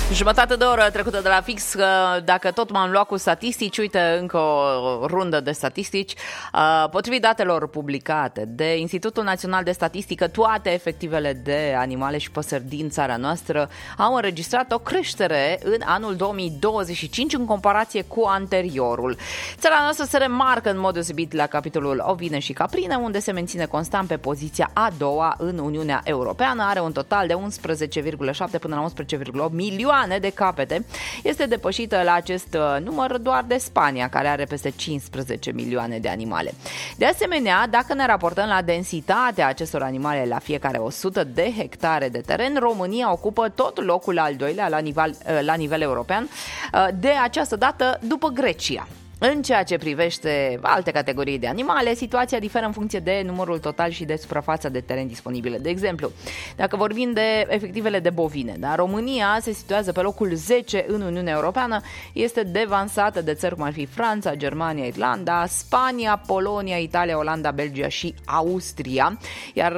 Jumătate de oră trecută de la fix. Dacă tot m-am luat cu statistici, uite încă o rundă de statistici. Potrivit datelor publicate de Institutul Național de Statistică, toate efectivele de animale și păsări din țara noastră au înregistrat o creștere în anul 2025 în comparație cu anteriorul. Țara noastră se remarcă în mod deosebit la capitolul ovine și caprine, unde se menține constant pe poziția a doua în Uniunea Europeană. Are un total de 11,7 până la 11,8 milioane de capete. Este depășită la acest număr doar de Spania, care are peste 15 milioane de animale. De asemenea, dacă ne raportăm la densitatea acestor animale la fiecare 100 de hectare de teren, România ocupă tot locul al doilea la nivel european, de această dată după Grecia. În ceea ce privește alte categorii de animale, situația diferă în funcție de numărul total și de suprafața de teren disponibile. De exemplu, dacă vorbim de efectivele de bovine, România se situează pe locul 10 în Uniunea Europeană, este devansată de țări cum ar fi Franța, Germania, Irlanda, Spania, Polonia, Italia, Olanda, Belgia și Austria, iar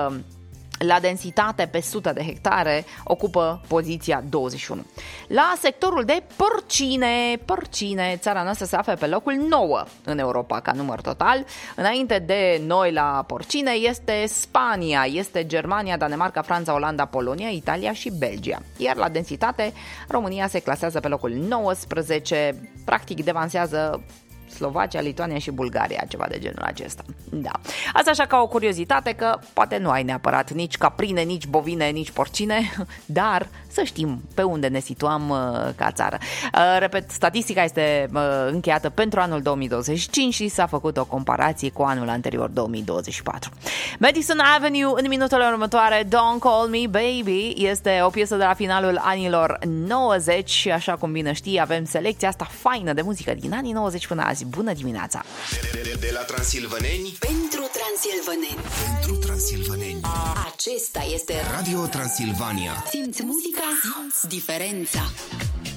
la densitate pe 100 de hectare ocupă poziția 21. La sectorul de porcine, țara noastră se află pe locul 9 în Europa ca număr total. Înainte de noi la porcine este Spania, este Germania, Danemarca, Franța, Olanda, Polonia, Italia și Belgia. Iar la densitate, România se clasează pe locul 19, practic devansează Slovacia, Lituania și Bulgaria, ceva de genul acesta. Da. Asta așa ca o curiozitate, că poate nu ai neapărat nici caprine, nici bovine, nici porcine, dar să știm pe unde ne situăm ca țară. Repet, statistica este încheiată pentru anul 2025 și s-a făcut o comparație cu anul anterior, 2024. Madison Avenue, în minutele următoare, Don't Call Me Baby, este o piesă de la finalul anilor 90 și așa cum bine știi, avem selecția asta faină de muzică din anii 90 până azi. Bună dimineața! De la transilvaneni pentru transilvaneni. Pentru transilvaneni. Acesta este Radio Transilvania. Simți muzica, simți diferența.